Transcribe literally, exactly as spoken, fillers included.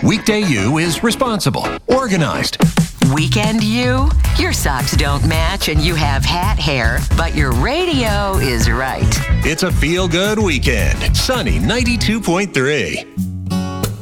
Weekday you is responsible, organized. Weekend you? Your socks don't match and you have hat hair, but your radio is right. It's a feel-good weekend. Sunny ninety-two point three.